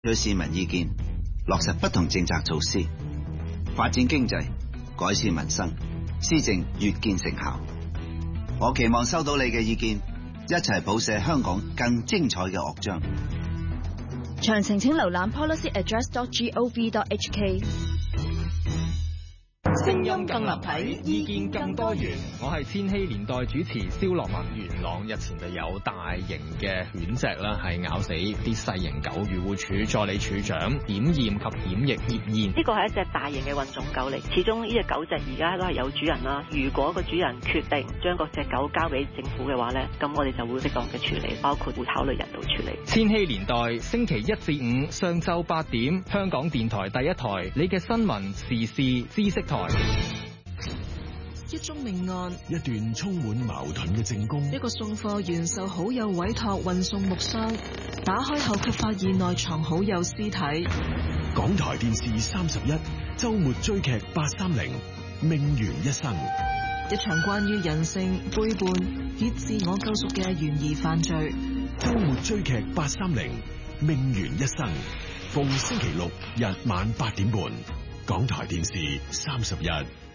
取市民意見，落實不同政策措施，發展經濟，改善民生，施政越見成效。我期望收到你嘅意見，一齊譜寫香港更精彩嘅樂章。 詳情請瀏覽 policyaddress.gov.hk。 聲音更立體，意見更多元。我係千禧年代主持蕭樂文。元朗日前就有大型嘅犬隻啦，係咬死啲細型狗。漁護署助理署長檢驗及檢疫葉燕， 呢個係一隻大型嘅混種狗嚟，始終呢隻狗隻而家都係有主人啦。如果個主人決定將嗰隻狗交俾政府嘅話呢，咁我哋就會適當嘅處理，包括會考慮人道處理。 千禧年代星期1至5上晝8點，香港電台第一台，你嘅新聞時事知識台。 一宗命案， 一段充滿矛盾嘅證供， 一個送貨員受好友委託運送木箱，打開後卻發現內藏好友屍體。 港台電視31周末追劇830命懸一生， 一場關於人性背叛以自我救贖嘅懸疑犯罪。 周末追劇830命懸一生，逢星期六日晚8點半，港台電視31。